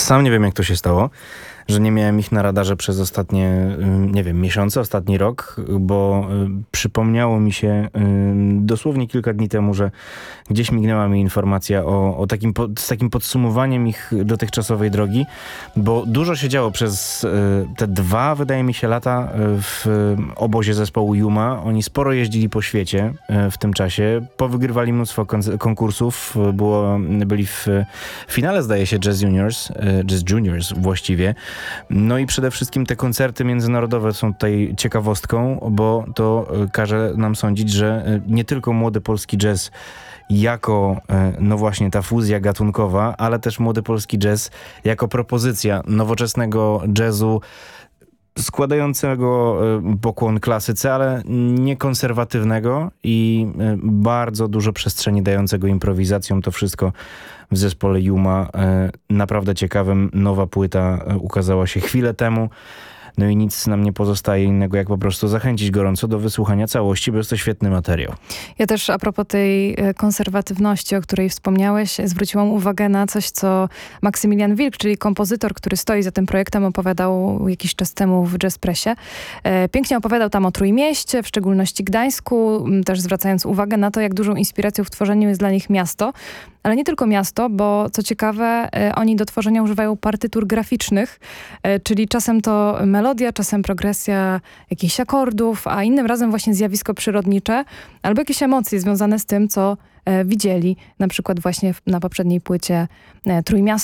Sam nie wiem, jak to się stało, że nie miałem ich na radarze przez ostatnie, nie wiem, miesiące, ostatni rok, bo przypomniało mi się dosłownie kilka dni temu, że gdzieś mignęła mi informacja z takim podsumowaniem ich dotychczasowej drogi, bo dużo się działo przez te 2, wydaje mi się, lata w obozie zespołu Yuma. Oni sporo jeździli po świecie w tym czasie, powygrywali mnóstwo konkursów, byli w finale, zdaje się, Jazz Juniors właściwie. No i przede wszystkim te koncerty międzynarodowe są tutaj ciekawostką, bo to każe nam sądzić, że nie tylko młody polski jazz jako, no właśnie, ta fuzja gatunkowa, ale też młody polski jazz jako propozycja nowoczesnego jazzu składającego pokłon klasyce, ale nie konserwatywnego i bardzo dużo przestrzeni dającego improwizacjom. To wszystko w zespole Yuma. Naprawdę ciekawym. Nowa płyta ukazała się chwilę temu. No i nic nam nie pozostaje innego, jak po prostu zachęcić gorąco do wysłuchania całości, bo jest to świetny materiał. Ja też a propos tej konserwatywności, o której wspomniałeś, zwróciłam uwagę na coś, co Maksymilian Wilk, czyli kompozytor, który stoi za tym projektem, opowiadał jakiś czas temu w Jazz Pressie. Pięknie opowiadał tam o Trójmieście, w szczególności Gdańsku, też zwracając uwagę na to, jak dużą inspiracją w tworzeniu jest dla nich miasto. Ale nie tylko miasto, bo co ciekawe, oni do tworzenia używają partytur graficznych, czyli czasem to melodia, czasem progresja jakichś akordów, a innym razem właśnie zjawisko przyrodnicze albo jakieś emocje związane z tym, co widzieli. Na przykład właśnie na poprzedniej płycie Trójmiasto